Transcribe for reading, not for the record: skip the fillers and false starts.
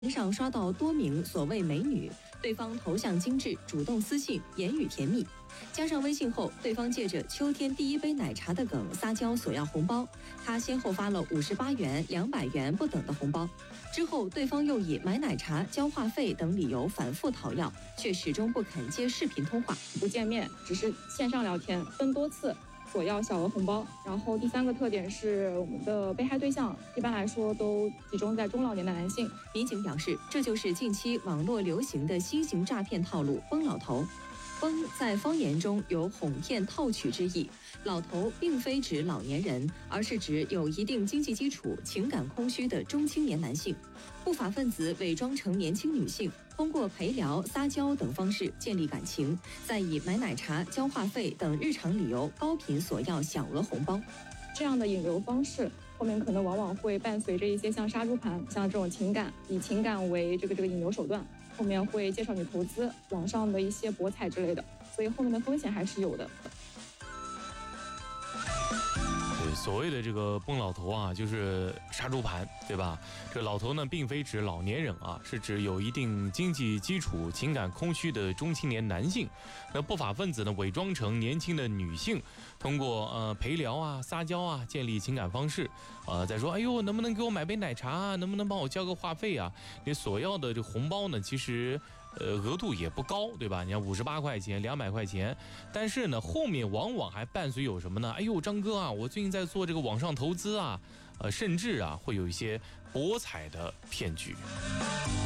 上刷到多名所谓美女，对方头像精致，主动私信，言语甜蜜。加上微信后，对方借着秋天第一杯奶茶的梗撒娇索要红包，他先后发了58元、200元不等的红包。之后，对方又以买奶茶、交话费等理由反复讨要，却始终不肯接视频通话， 不见面，只是线上聊天，分多次索要小额红包。然后第三个特点是我们的被害对象一般来说都集中在中老年的男性。 民警表示，这就是近期网络流行的新型诈骗套路“崩老头”。崩在方言中有哄骗套取之意，老头并非指老年人，而是指有一定经济基础、情感空虚的中青年男性。不法分子伪装成年轻女性，通过陪聊、撒娇等方式建立感情，再以买奶茶、交话费等日常理由高频索要小额红包。 这样的引流方式后面可能往往会伴随着一些像杀猪盘，像这种情感，以情感为这个引流手段，后面会介绍你投资，网上的一些博彩之类的，所以后面的风险还是有的。 所谓的这个崩老头啊，就是杀猪盘，对吧？这老头呢，并非指老年人啊，是指有一定经济基础、情感空虚的中青年男性。那不法分子呢，伪装成年轻的女性，通过陪聊啊、撒娇啊，建立情感方式，再说，哎呦，能不能给我买杯奶茶啊？能不能帮我交个话费啊？你所要的这红包呢，其实额度也不高，对吧？你看58块钱、200块钱，但是呢，后面往往还伴随有什么呢？哎呦，张哥啊，我最近在做这个网上投资啊，甚至啊，会有一些博彩的骗局。